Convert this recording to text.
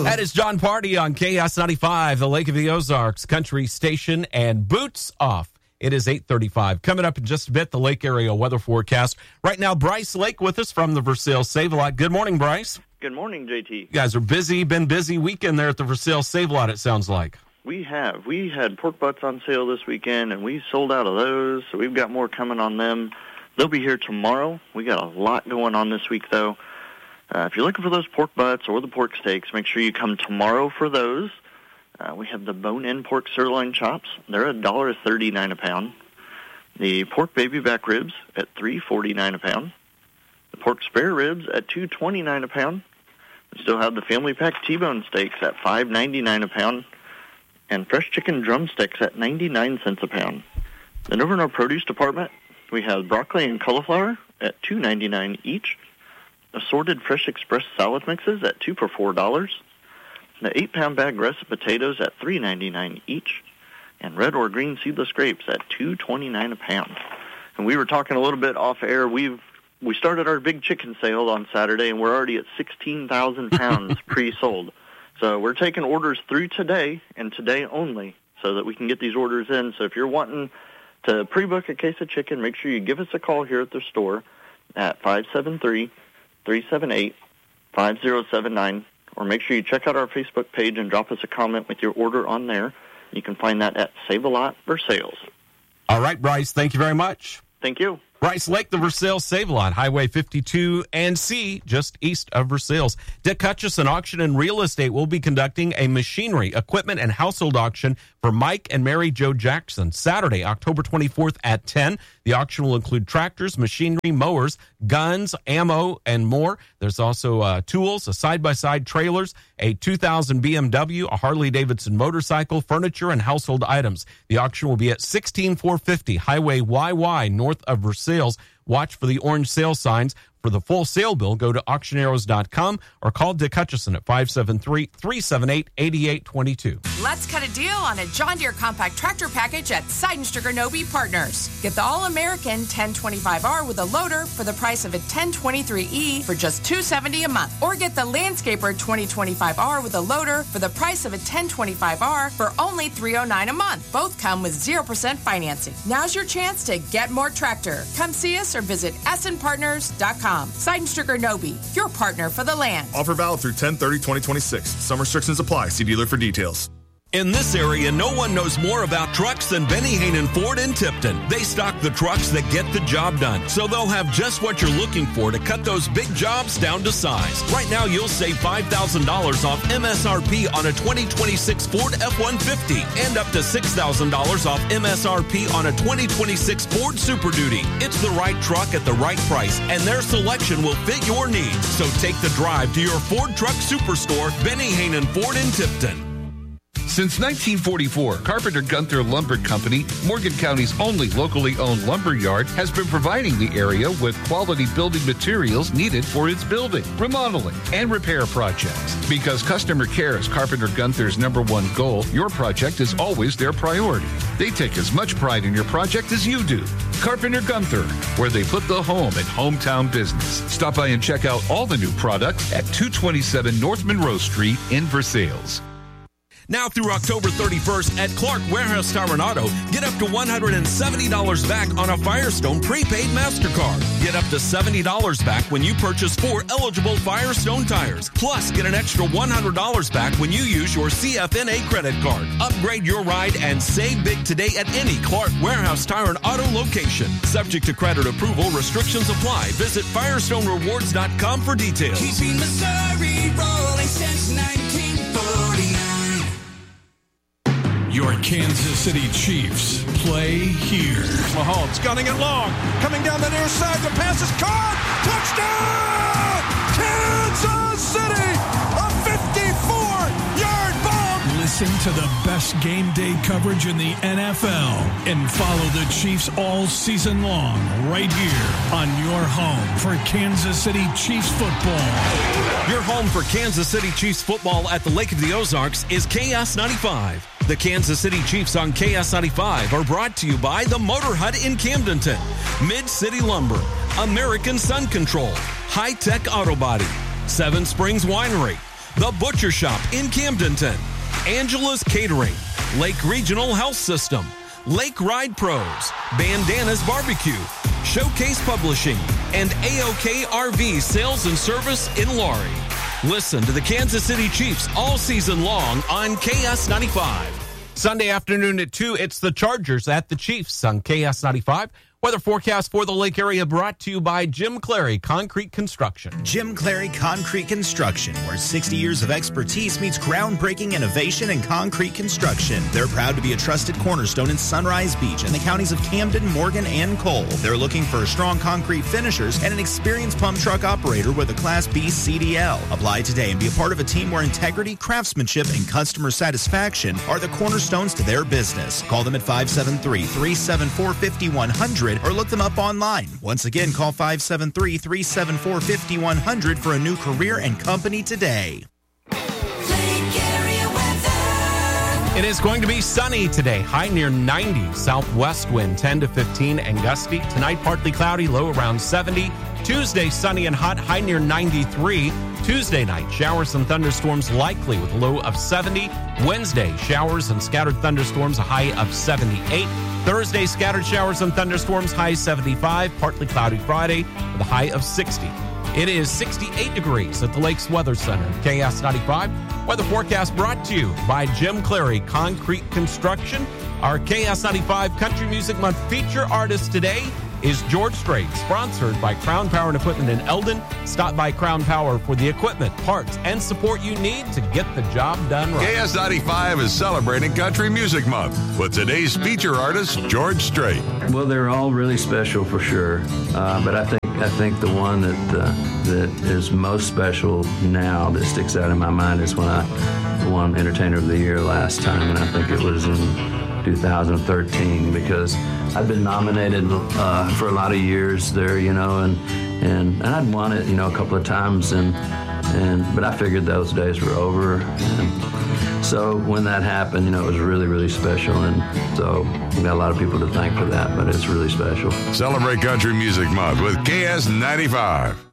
That is John Party on KS95, the Lake of the Ozarks Country Station, and Boots Off. It is 8:35. Coming up in just a bit, the lake area weather forecast. Right now, Bryce Lake with us from the Versailles Save-A-Lot. Good morning, Bryce. Good morning, JT. You guys are busy, been busy weekend there at the Versailles Save-A-Lot, it sounds like. We have. We had pork butts on sale this weekend, and we sold out of those, so we've got more coming on them. They'll be here tomorrow. We got a lot going on this week, though. If you're looking for those pork butts or the pork steaks, make sure you come tomorrow for those. We have the bone-in pork sirloin chops. They're $1.39 a pound. The pork baby back ribs at $3.49 a pound. The pork spare ribs at $2.29 a pound. We still have the family pack T-bone steaks at $5.99 a pound. And fresh chicken drumsticks at 99 cents a pound. Then over in our produce department, we have broccoli and cauliflower at $2.99 each. Assorted Fresh Express salad mixes at 2 for $4. The 8-pound bag russet potatoes at $3.99 each. And red or green seedless grapes at $2.29 a pound. And we were talking a little bit off air. We started our big chicken sale on Saturday, and we're already at 16,000 pounds pre-sold. So we're taking orders through today and today only so that we can get these orders in. So if you're wanting to pre-book a case of chicken, make sure you give us a call here at the store at 573-378-5079, or make sure you check out our Facebook page and drop us a comment with your order on there. You can find that at Save-A-Lot Versailles. All right, Bryce, thank you very much. Thank you. Bryce Lake, the Versailles Save-A-Lot, Highway 52 and C, just east of Versailles. Dick Hutchison Auction and Real Estate will be conducting a machinery, equipment, and household auction for Mike and Mary Jo Jackson, Saturday, October 24th at 10. The auction will include tractors, machinery, mowers, guns, ammo, and more. There's also tools, a side-by-side trailers, a 2000 BMW, a Harley-Davidson motorcycle, furniture, and household items. The auction will be at 16450 Highway YY, north of Versailles. Watch for the orange sale signs. For the full sale bill, go to auctioneros.com or call Dick Hutchison at 573-378-8822. Let's cut a deal on a John Deere compact tractor package at Seidenstricker Nobe Partners. Get the All-American 1025R with a loader for the price of a 1023E for just $270 a month. Or get the Landscaper 2025R with a loader for the price of a 1025R for only $309 a month. Both come with 0% financing. Now's your chance to get more tractor. Come see us or visit snpartners.com. Seidenstricker Nobe, your partner for the land. Offer valid through 10/30/2026. Some restrictions apply. See dealer for details. In this area, no one knows more about trucks than Benny Hannon Ford in Tipton. They stock the trucks that get the job done, so they'll have just what you're looking for to cut those big jobs down to size. Right now, you'll save $5,000 off MSRP on a 2026 Ford F-150 and up to $6,000 off MSRP on a 2026 Ford Super Duty. It's the right truck at the right price, and their selection will fit your needs. So take the drive to your Ford Truck Superstore, Benny Hannon Ford in Tipton. Since 1944, Carpenter Gunther Lumber Company, Morgan County's only locally owned lumber yard, has been providing the area with quality building materials needed for its building, remodeling, and repair projects. Because customer care is Carpenter Gunther's #1 goal, your project is always their priority. They take as much pride in your project as you do. Carpenter Gunther, where they put the home in hometown business. Stop by and check out all the new products at 227 North Monroe Street in Versailles. Now through October 31st at Clark Warehouse Tire and Auto, get up to $170 back on a Firestone prepaid MasterCard. Get up to $70 back when you purchase 4 eligible Firestone tires. Plus, get an extra $100 back when you use your CFNA credit card. Upgrade your ride and save big today at any Clark Warehouse Tire and Auto location. Subject to credit approval, restrictions apply. Visit FirestoneRewards.com for details. Keeping Missouri rolling since 1949. Your Kansas City Chiefs play here. Mahomes gunning it long, coming down the near side. The pass is caught. Touchdown! Kansas City! A 54-yard bomb! Listen to the best game day coverage in the NFL and follow the Chiefs all season long right here on your home for Kansas City Chiefs football. Your home for Kansas City Chiefs football at the Lake of the Ozarks is KS95. The Kansas City Chiefs on KS95 are brought to you by the Motor Hut in Camdenton, Mid-City Lumber, American Sun Control, High Tech Auto Body, Seven Springs Winery, The Butcher Shop in Camdenton, Angela's Catering, Lake Regional Health System, Lake Ride Pros, Bandanas Barbecue, Showcase Publishing, and AOK RV Sales and Service in Laurie. Listen to the Kansas City Chiefs all season long on KS95. Sunday afternoon at 2, it's the Chargers at the Chiefs on KS95. Weather forecast for the Lake area brought to you by Jim Clary Concrete Construction. Jim Clary Concrete Construction, where 60 years of expertise meets groundbreaking innovation in concrete construction. They're proud to be a trusted cornerstone in Sunrise Beach and the counties of Camden, Morgan, and Cole. They're looking for strong concrete finishers and an experienced pump truck operator with a Class B CDL. Apply today and be a part of a team where integrity, craftsmanship, and customer satisfaction are the cornerstones to their business. Call them at 573-374-5100 or look them up online. Once again, call 573-374-5100 for a new career and company today. It is going to be sunny today. High near 90. Southwest wind 10 to 15 and gusty. Tonight, partly cloudy, low around 70. Tuesday, sunny and hot, high near 93. Tuesday night, showers and thunderstorms likely with a low of 70. Wednesday, showers and scattered thunderstorms, a high of 78. Thursday, scattered showers and thunderstorms, high 75. Partly cloudy Friday with a high of 60. It is 68 degrees at the Lakes Weather Center. KS95 weather forecast brought to you by Jim Clary Concrete Construction. Our KS95 Country Music Month feature artist today is George Strait, sponsored by Crown Power and Equipment in Eldon. Stop by Crown Power for the equipment, parts, and support you need to get the job done right. KS95 is celebrating Country Music Month with today's feature artist, George Strait. Well, they're all really special for sure, but I think the one that is most special now that sticks out in my mind is when I won Entertainer of the Year last time, and I think it was in 2013 because I'd been nominated for a lot of years there, you know, and I'd won it, you know, a couple of times, but I figured those days were over. And so when that happened, you know, it was really, really special, and so we got a lot of people to thank for that, but it's really special. Celebrate Country Music Month with KS95.